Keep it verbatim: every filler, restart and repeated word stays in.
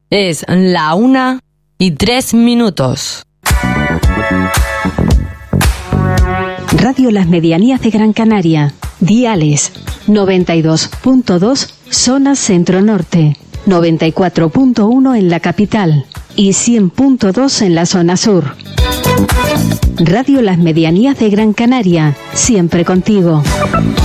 Es la una y tres minutos. Radio Las Medianías de Gran Canaria. Diales noventa y dos punto dos zona centro-norte, noventa y cuatro punto uno en la capital y cien punto dos en la zona sur. Radio Las Medianías de Gran Canaria, siempre contigo.